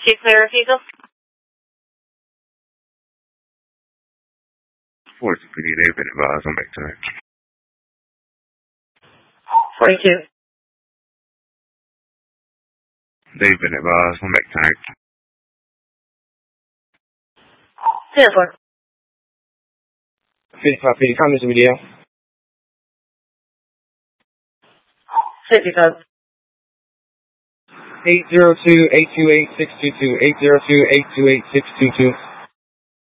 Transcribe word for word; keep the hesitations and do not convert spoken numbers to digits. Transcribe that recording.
clear vehicle. forty-two P D, they've been advised on back tonight. forty-two. They've been advised on back tonight. zero four. fifty-five P D, comments in video. fifty-five. eight zero two, eight two eight, six two two, eight zero two, eight two eight, six two two.